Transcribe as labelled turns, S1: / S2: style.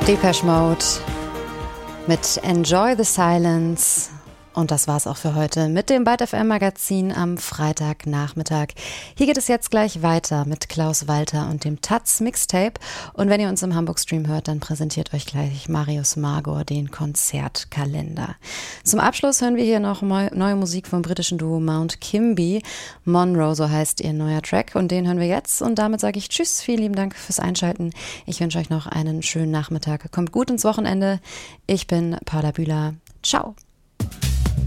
S1: Depeche Mode mit Enjoy the Silence. Und das war's auch für heute mit dem Byte FM Magazin am Freitagnachmittag. Hier geht es jetzt gleich weiter mit Klaus Walter und dem Taz Mixtape. Und wenn ihr uns im Hamburg Stream hört, dann präsentiert euch gleich Marius Magor den Konzertkalender. Zum Abschluss hören wir hier noch neue Musik vom britischen Duo Mount Kimby. Monroe, so heißt ihr neuer Track, und den hören wir jetzt. Und damit sage ich Tschüss, vielen lieben Dank fürs Einschalten. Ich wünsche euch noch einen schönen Nachmittag. Kommt gut ins Wochenende. Ich bin Paula Bühler. Ciao.